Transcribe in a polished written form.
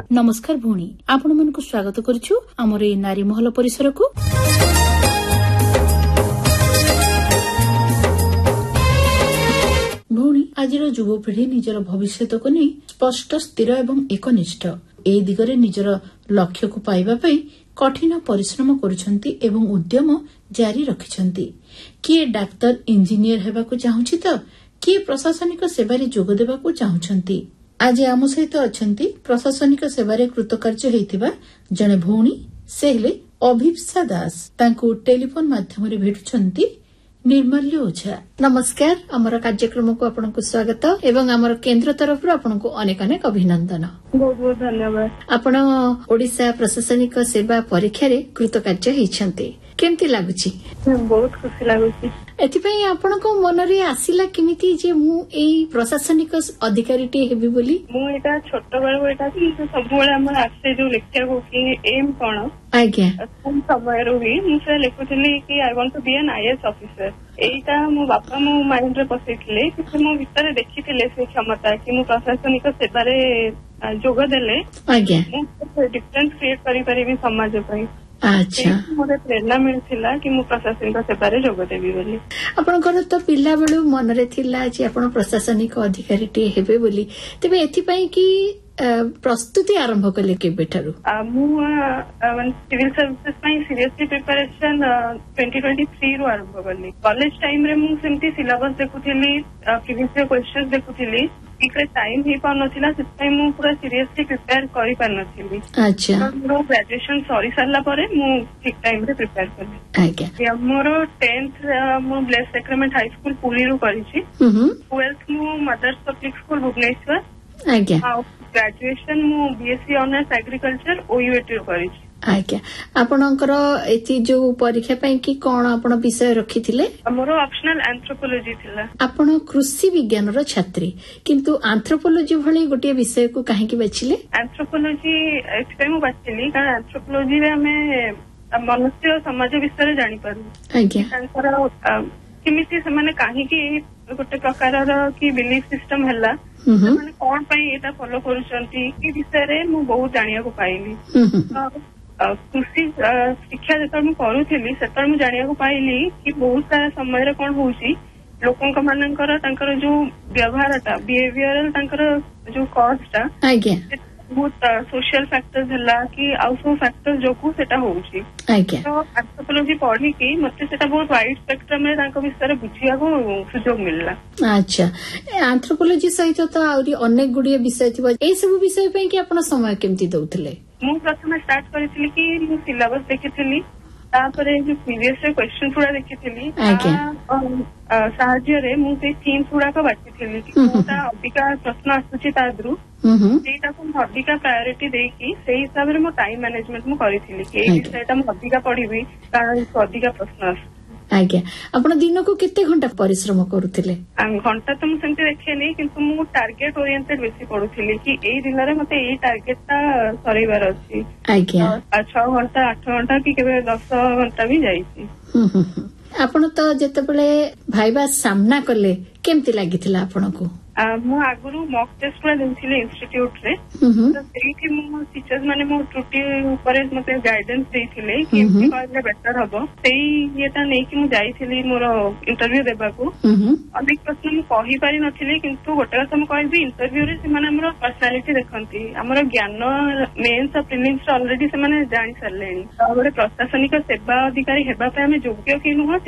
नमस्कार भौणी आपण मानक स्वागत करूछु हमर ए नारी महल परिसर को। भौणी आजिर युवपीढ़ी निजर भविष्य को नहीं स्पष्ट स्थिर एवं एकनिष्ठ ए दिगरे निजर लक्ष्य को पाइबा पई कठिन परिश्रम करुछंती एवं उद्यम जारी रखिछंती। किए डाक्तर इंजीनियर हेबाकू चाहुछि त किए प्रशासनिक सेवारे जोग देबाकू चाहुछंती। आज आम सहित अछंती प्रशासनिक सेवारे कृतकार्य हेतिबा जणे भौणी से हेले अभिप्सा दास। तांकू टेलीफोन माध्यम रे भेटुछंती निर्मल्य ओझा। नमस्कार, आमर कार्यक्रम को आपनको स्वागत एवं आमर केंद्र तरफ आपनको अनेक अनेक अभिनंदन। बहुत बहुत धन्यवाद। आपण ओडिशा प्रशासनिक सेवा परीक्षा रे कृतकार्य हेइछंती, केमती लागुची? बहुत खुशी लागुची। एथिपई आपनको मन रे आसिला केमिति जे मु एई प्रशासनिक अधिकारीटी हेबी बोली? मु एटा छोट बेल एटा सब बेले हमर आसे जो लेक्चर को कि एम कोन आज्ञा कोन समय रही मु से लेखुतली कि I want to be an IAS officer. एटा मो बापा मो माइंड रे पसेथिले कि मो भीतर देखिथिले से क्षमता कि मु प्रशासनिक सेवा रे जोग देले आज्ञा मु डिफरेंस क्रिएट करि परिबी समाज पई। अच्छा, मोर प्रेरणा मिलथिला कि मु प्रशासनिक सेवारे जोग देबी बोली। आपनकर तो पिल्ला बेलु मन रे थिला जे आपण प्रशासनिक अधिकारीटी हेबे बोली, तबे एथिपई कि प्रस्तुति आरंभ कले केबेठारु? मु सिविल सर्विसेस पई सीरियसली प्रिपरेशन 2023 रु आरंभ कली। कॉलेज टाइम रे मु सेमती सिलेबस देखुथिली, प्रीवियस क्वेश्चंस देखुथिली, इकरे टाइम ही पाउ नथिला, सेतै मु पूरा सीरियसली प्रिपेयर करि पार नथिली। अच्छा, मो ग्रेजुएशन सॉरी सरला परे मु ठीक टाइम रे प्रिपेयर कली। आज्ञा मोर 10th मु ब्लेस सेक्रेमेंट हाई स्कूल पुरी रु करिछि। 12th मु मदर्स पब्लिक स्कूल भुवनेश्वर। आज्ञा ग्रेजुएशन मु बीएससी ऑनर्स एग्रीकल्चर ओयूएटी रु करिछि। आज्ञा आपणकर एथि जो परीक्षा पई कि कोन आपण विषय रखिथिले? मोर ऑप्शनल एंथ्रोपोलॉजी थिला। आपण कृषि विज्ञान रो छात्री किंतु एंथ्रोपोलॉजी भली गोटे विषय को काहे कि बाछिले? एंथ्रोपोलॉजी एथि मु बाछिली कारण एंथ्रोपोलॉजी रे हमें मनुष्य समाज विषय जानि पारू। आज्ञा तांकर किमिति से माने काहे कि गोटे प्रकारर कि बिलीफ सिस्टम हैला माने कोन पई एटा फॉलो करूछंती कि विषय रे मु बहुत जानिया को पाइली। कृषि शिक्षा जतन मु करूथिली सेतन मु जानिया को पाइली कि बहुत सारा समय रे कोन होउची लोकंक मानकर तांकर जो व्यवहारटा बिहेवियरल तांकर जो कॉजटा आज्ञा बहुत सोशल फैक्टर्स हला कि आउ सब फैक्टर्स जोकु सेटा होउची। आज्ञा तो एंथ्रोपोलॉजी पढ़ी कि मते सेटा बहुत वाइड स्पेक्ट्रम रे तांको विषय बुझिया को सुयोग मिलला। अच्छा, एंथ्रोपोलॉजी सहित तो आउरी अनेक गुडिया विषय थिबा, ए सब विषय पई कि आपण समय केमती दउथले? मु प्रथम स्टार्ट करिथिली कि मु सिलेबस देखिथिली, तापरे जो प्रीवियस क्वेश्चन पूरा देखिथिली, साहाଯ୍ୟ रे मु से थीम्स पूरा को बाछिथिली कि कोटा अधिका प्रश्न आसुची ताद्रु सेटा को अधिका प्रायोरिटी देकी सेही हिसाब रे मो टाइम मैनेजमेंट मु करिथिली कि ए विषयटा मु अधिका पढिबी कारण अधिका प्रश्न आसु। आज्ञा आपण दिन को केते घंटा परिश्रम करूथिले? घंटा तो मु सेमती देखेनी किंतु मु टार्गेट ओरिएंटेड बेसी पढुथिली कि एई दिन रे मते एई टार्गेटटा सरीबार अछि। आज्ञा 6 घंटा 8 घंटा कि केबे 10 घंटा भी जाईछि। आपण तो जेतेबेले भाइबा सामना करले केमती लागिथिला आपनको? मु आगुरु मॉक टेस्ट पूरा देथिले इंस्टीट्यूट रे, तो सेठी मु टीचर्स माने मो त्रुटि ऊपर मते गाइडेंस देथिले कि एमती करले बेटर हबो। सेही येता नै कि मु जाईथिली मोर इंटरव्यू देबाकू। अनेक प्रश्न मु कहि पारि नथिले किंतु गोटे कथा मु कहबी इंटरव्यू रे से माने हमर पर्सनालिटी देखंती, हमर ज्ञान मेंस और प्रीलिम्स ऑलरेडी से माने जानि सरलेनी। गोटे प्रशासनिक सेवा अधिकारी हेबा पे हमें योग्य कि नुह